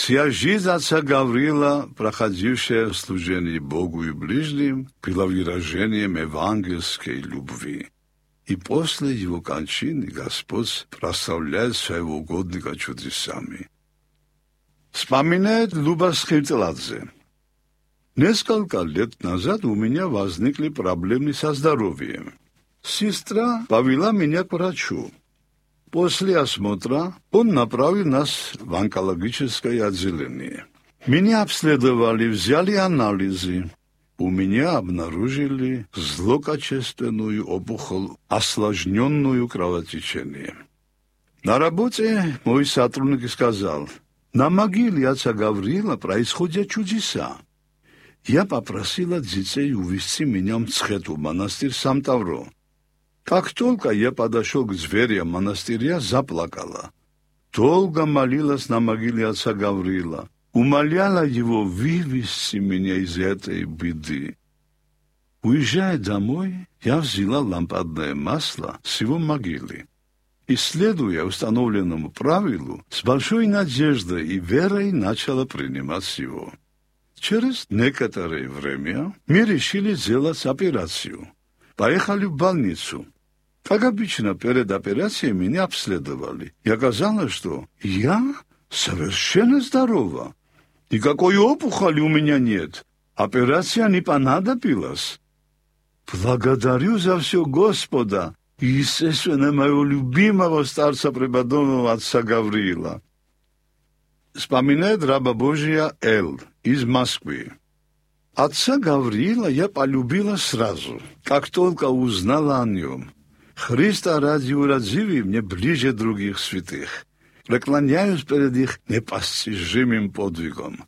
Вся жизнь отца Гавриила, проходившая в служении Богу и ближним, была выражением евангельской любви. И после его кончины Господь прославляет своего угодника чудесами. Вспоминает Люба Схиртеладзе. Несколько лет назад у меня возникли проблемы со здоровьем. Сестра повела меня к врачу. После осмотра он направил нас в онкологическое отделение. Меня обследовали, взяли анализы. У меня обнаружили злокачественную опухоль, осложненную кровотечением. На работе мой сотрудник сказал: на могиле отца Гавриила происходят чудеса. Я попросила детей увезти меня в Мцхету, монастырь Самтавро. Как только я подошел к дверям монастыря, заплакала. Долго молилась на могиле отца Гавриила, умоляла его вывести меня из этой беды. Уезжая домой, я взяла лампадное масло с его могилы. И, следуя установленному правилу, с большой надеждой и верой начала принимать его. Через некоторое время мы решили сделать операцию. Поехали в больницу. Как обычно, перед операцией меня обследовали. И оказалось, что я совершенно здорова. Никакой опухоли у меня нет. Операция не понадобилась. Благодарю за все Господа и, естественно, моего любимого старца преподобного отца Гавриила. Вспоминает раба Божия Эл из Москвы. Отца Гавриила я полюбила сразу, как только узнала о нем. Христа ради урадзиви мне ближе других святых. Преклоняюсь перед их непостижимым подвигом.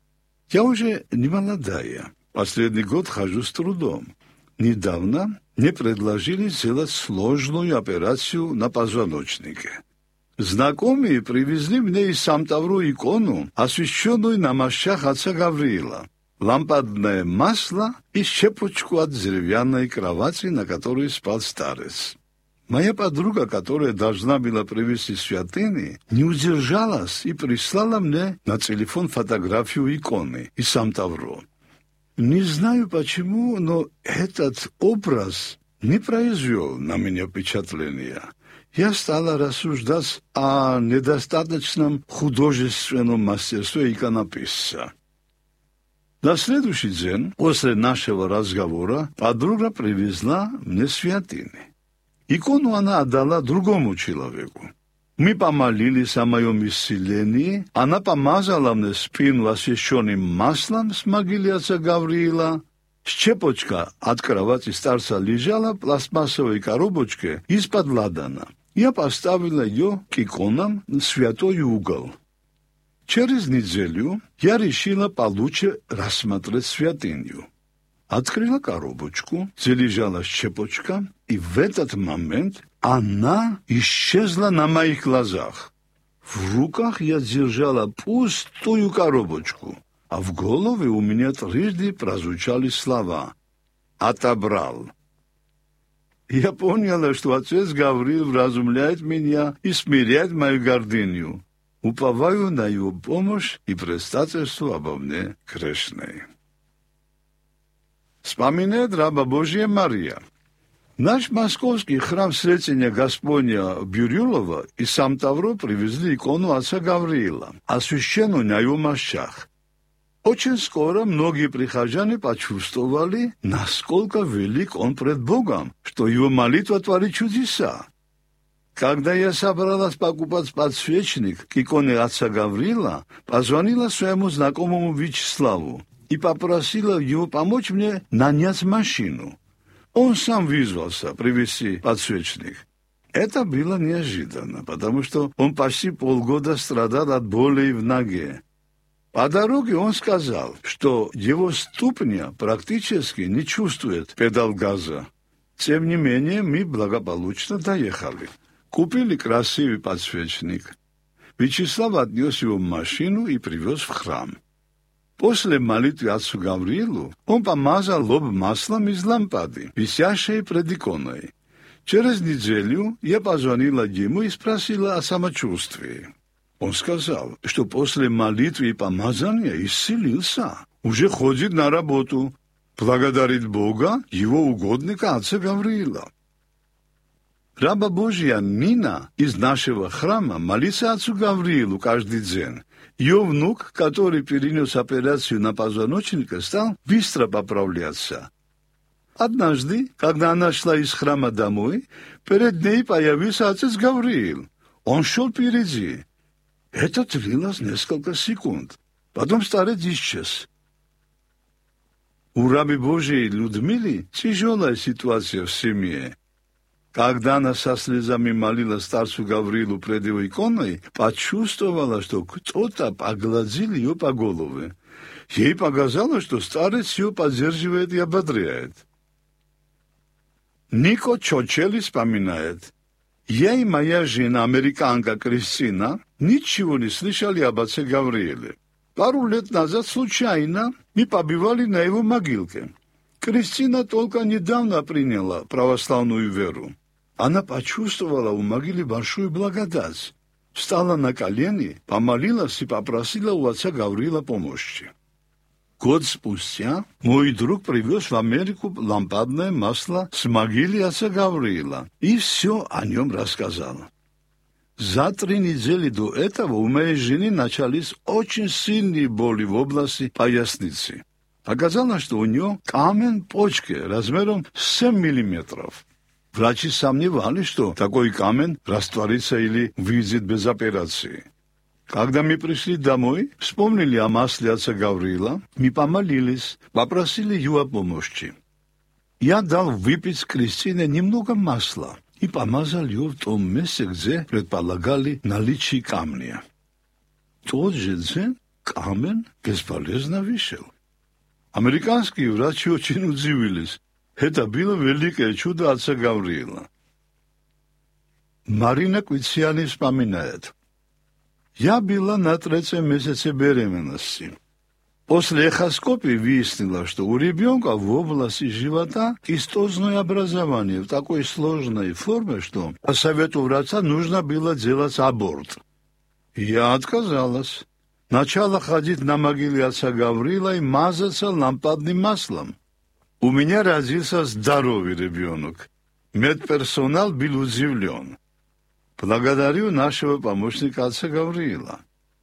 Я уже не молодая, последний год хожу с трудом. Недавно мне предложили сделать сложную операцию на позвоночнике. Знакомые привезли мне из Самтавро икону, освященную на мощах отца Гавриила, лампадное масло и щепочку от деревянной кровати, на которой спал старец. Моя подруга, которая должна была привезти святыни, не удержалась и прислала мне на телефон фотографию иконы из Самтавро. Не знаю почему, но этот образ не произвел на меня впечатления. Я стала рассуждать о недостаточном художественном мастерстве иконописца. На следующий день, после нашего разговора, подруга привезла мне святыни. Икону она отдала другому человеку. Мы помолились о моем исцелении, она помазала мне спину освященным маслом с могилы отца Гавриила. Щепочка от кровати старца лежала в пластмассовой коробочке из-под ладана. Я поставила ее к иконам в святой угол. Через неделю я решила получше рассмотреть святыню. Открыла коробочку, где лежала щепочка, и в этот момент она исчезла на моих глазах. В руках я держала пустую коробочку, а в голове у меня трижды прозвучали слова «отобрал». Я поняла, что отец Гавриил вразумляет меня и смиряет мою гордыню. Уповаю на его помощь и предстательство обо мне грешной. Вспоминает раба Божия Мария. Наш московский храм Сретения Господня Бирюлова из Самтавро привезли икону отца Гавриила, освященную на его мощах. Очень скоро многие прихожане почувствовали, насколько велик он пред Богом, что его молитва творит чудеса. Когда я собралась покупать подсвечник к иконе отца Гавриила, позвонила своему знакомому Вячеславу и попросила его помочь мне нанять машину. Он сам вызвался привезти подсвечник. Это было неожиданно, потому что он почти полгода страдал от боли в ноге. По дороге он сказал, что его ступня практически не чувствует педаль газа. Тем не менее, мы благополучно доехали. Купили красивый подсвечник. Вячеслав отнес его в машину и привез в храм. После молитвы отцу Гавриилу он помазал лоб маслом из лампады, висящей пред иконой. Через неделю я позвонила ему и спросила о самочувствии. Он сказал, что после молитвы и помазания исцелился, уже ходит на работу, благодарит Бога, его угодника отца Гавриила. Раба Божья Нина из нашего храма молится отцу Гавриилу каждый день. Ее внук, который перенес операцию на позвоночнике, стал быстро поправляться. Однажды, когда она шла из храма домой, перед ней появился отец Гавриил. Он шел впереди. Это длилось несколько секунд. Потом старец исчез. У раби Божьей Людмилы тяжелая ситуация в семье. Когда она со слезами молила старцу Гавриилу пред его иконой, почувствовала, что кто-то погладил ее по голове. Ей показалось, что старец ее поддерживает и ободряет. Нико Чочели вспоминает: «Я и моя жена, американка Кристина, ничего не слышали об отце Гаврииле. Пару лет назад случайно мы побывали на его могилке. Кристина только недавно приняла православную веру. Она почувствовала у могилы большую благодать, встала на колени, помолилась и попросила у отца Гавриила помощи. Год спустя мой друг привез в Америку лампадное масло с могилы отца Гавриила и все о нем рассказал. За 3 недели до этого у моей жены начались очень сильные боли в области поясницы. Оказалось, что у нее камень в почке размером 7 миллиметров. Врачи сомневались, что такой камень растворится или выйдет без операции. Когда мы пришли домой, вспомнили о масле отца Гавриила, мы помолились, попросили ее о помощи. Я дал выпить Кристине немного масла и помазал ее в том месте, где предполагали наличие камня. В тот же день камень бесполезно вышел. Американские врачи очень удивились. Это было великое чудо отца Гавриила. Марина Квициани вспоминает: «Я была на 3-м месяце беременности. После эхоскопии выяснилось, что у ребенка в области живота кистозное образование в такой сложной форме, что по совету врача нужно было делать аборт. Я отказалась. Начала ходить на могиле отца Гавриила и мазаться лампадным маслом. У меня родился здоровый ребенок. Медперсонал был удивлен. Благодарю нашего помощника отца Гавриила».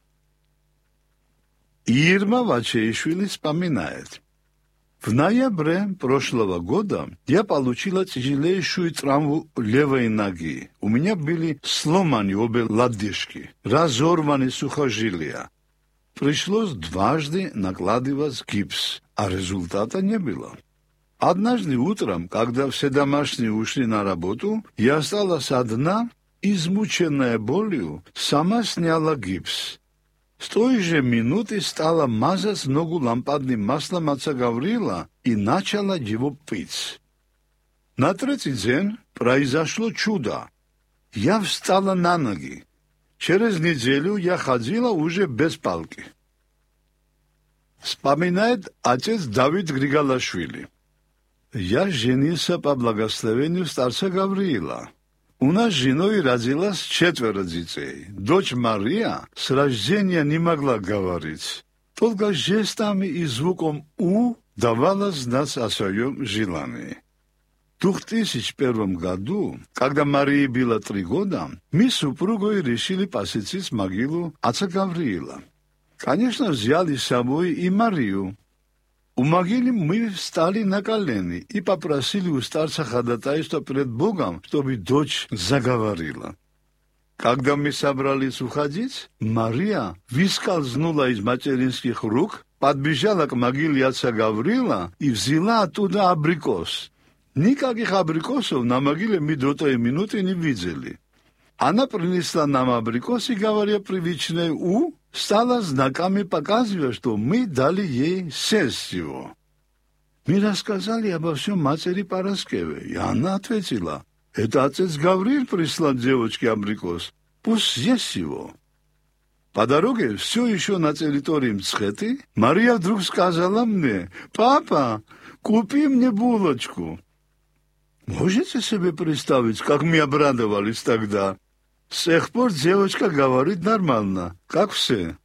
Ирма Вачеишвили вспоминает: «В ноябре прошлого года я получила тяжелейшую травму левой ноги. У меня были сломаны обе лодыжки, разорваны сухожилия. Пришлось дважды накладывать гипс, а результата не было. Однажды утром, когда все домашние ушли на работу, я осталась одна, измученная болью, сама сняла гипс. С той же минуты стала мазать ногу лампадным маслом отца Гавриила и начала его пить. На 3-й день произошло чудо. Я встала на ноги. Через неделю я ходила уже без палки». Вспоминает отец Давид Григалашвили: «Я женился по благословению старца Гавриила. У нас с женой родилось 4 детей. Дочь Мария с рождения не могла говорить. Только жестами и звуком «у» давала знать о своем желании. В 2001 году, когда Марии было 3 года, мы с супругой решили посетить могилу отца Гавриила. Конечно, взяли с собой и Марию. У могилы мы встали на колени и попросили у старца ходатайства перед Богом, чтобы дочь заговорила. Когда мы собрались уходить, Мария выскользнула из материнских рук, подбежала к могиле отца Гавриила и взяла оттуда абрикос. Никаких абрикосов на могиле мы до той минуты не видели. Она принесла нам абрикос и, говоря привычное «у», стала знаками показывая, что мы дали ей съесть его. Мы рассказали обо всем матери Параскеве, и она ответила: «Это отец Гавриил прислал девочке абрикос, пусть съест его». По дороге, все еще на территории Мцхеты, Мария вдруг сказала мне: «Папа, купи мне булочку». Можете себе представить, как мы обрадовались тогда? С тех пор девочка говорит нормально, как все.